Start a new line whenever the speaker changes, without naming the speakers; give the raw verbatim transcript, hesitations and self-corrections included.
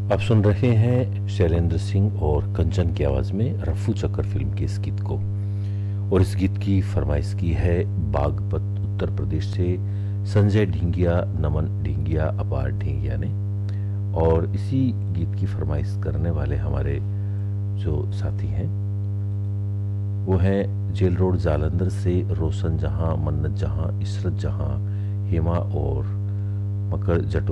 आप सुन रहे हैं शैलेंद्र सिंह और कंचन की आवाज़ में रफू चक्कर फिल्म के इस गीत को। और इस गीत की फरमाइश की है बागपत उत्तर प्रदेश से संजय ढींगिया, नमन ढींगिया, अपार ढींगिया ने। और इसी गीत की फरमाइश करने वाले हमारे जो साथी हैं वो हैं जेल रोड जालंधर से रोशन जहां, मन्नत जहां, इशरत जहां, हेमा और मकर जटोल